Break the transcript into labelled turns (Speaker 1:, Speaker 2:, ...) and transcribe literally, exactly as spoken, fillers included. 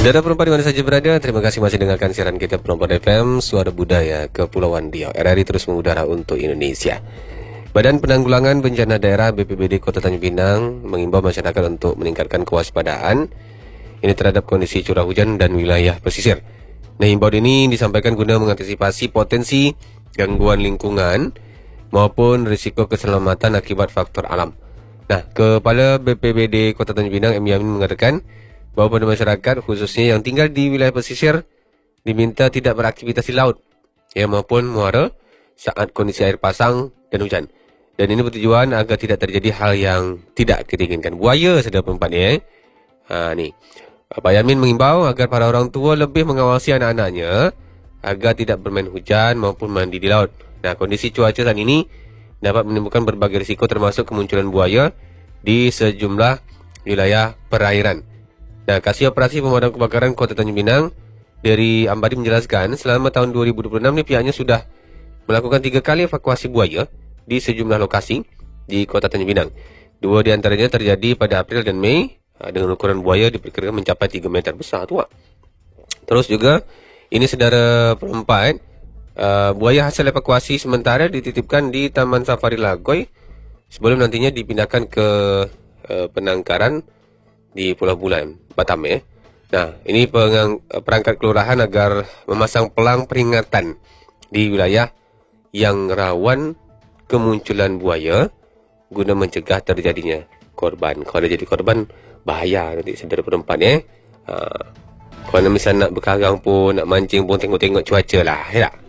Speaker 1: Saudara perempuan di mana saja berada, terima kasih masih dengarkan siaran kita Perempuan F M, Suara Budaya Kepulauan Riau. R R I terus mengudara untuk Indonesia. Badan Penanggulangan Bencana Daerah B P B D Kota Tanjung Pinang mengimbau masyarakat untuk meningkatkan kewaspadaan ini terhadap kondisi curah hujan dan wilayah pesisir. Nah, himbauan ini disampaikan guna mengantisipasi potensi gangguan lingkungan maupun risiko keselamatan akibat faktor alam. Nah, Kepala B P B D Kota Tanjung Pinang M Yamin mengatakan bahwa pada masyarakat khususnya yang tinggal di wilayah pesisir diminta tidak beraktivitas di laut ya maupun muara saat kondisi air pasang dan hujan. Dan ini bertujuan agar tidak terjadi hal yang tidak kita inginkan. Buaya saudara perempuan ya. Ha ni. Pak Yamin mengimbau agar para orang tua lebih mengawasi anak-anaknya agar tidak bermain hujan maupun mandi di laut. Nah, kondisi cuaca saat ini dapat menimbulkan berbagai risiko termasuk kemunculan buaya di sejumlah wilayah perairan. Nah, Kasih Operasi Pemadam Kebakaran Kota Tanjung Pinang dari Ambari menjelaskan selama tahun dua ribu dua puluh enam ini pihaknya sudah melakukan tiga kali evakuasi buaya di sejumlah lokasi di Kota Tanjung Pinang. Dua di antaranya terjadi pada April dan Mei dengan ukuran buaya diperkirakan mencapai tiga meter besar tu. Terus juga ini saudara perempuan, uh, buaya hasil evakuasi sementara dititipkan di Taman Safari Lagoy sebelum nantinya dipindahkan ke uh, penangkaran di Pulau Bulan, Batam ya. Nah, ini pengang, perangkat kelurahan agar memasang pelang peringatan di wilayah yang rawan kemunculan buaya guna mencegah terjadinya korban. Kalau jadi korban, bahaya nanti saudara perempuan ya. Ha, kalau misalnya nak berkarang pun, nak mancing pun tengok-tengok cuaca lah, ya tak?